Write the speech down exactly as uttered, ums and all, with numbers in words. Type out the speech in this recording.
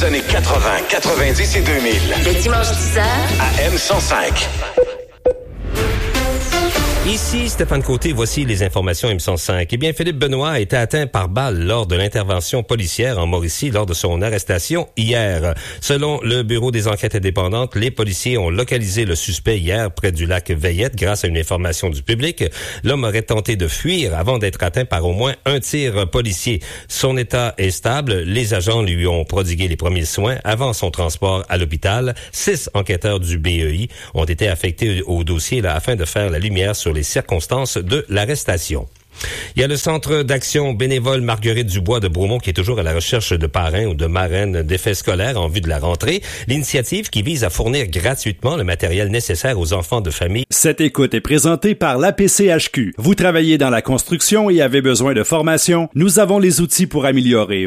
des années quatre-vingts, quatre-vingt-dix et deux mille. Le dimanche dix heures à M cent cinq. Ici Stéphane Côté, voici les informations M cent cinq. Eh bien, Philippe Benoît a été atteint par balle lors de l'intervention policière en Mauricie lors de son arrestation hier. Selon le Bureau des enquêtes indépendantes, les policiers ont localisé le suspect hier près du lac Veillette grâce à une information du public. L'homme aurait tenté de fuir avant d'être atteint par au moins un tir policier. Son état est stable. Les agents lui ont prodigué les premiers soins avant son transport à l'hôpital. Six enquêteurs du B E I ont été affectés au dossier là, afin de faire la lumière sur les circonstances de l'arrestation. Il y a le Centre d'action bénévole Marguerite Dubois de Bromont qui est toujours à la recherche de parrains ou de marraines d'effets scolaires en vue de la rentrée. L'initiative qui vise à fournir gratuitement le matériel nécessaire aux enfants de famille. Cette écoute est présentée par l'A P C H Q. Vous travaillez dans la construction et avez besoin de formation? Nous avons les outils pour améliorer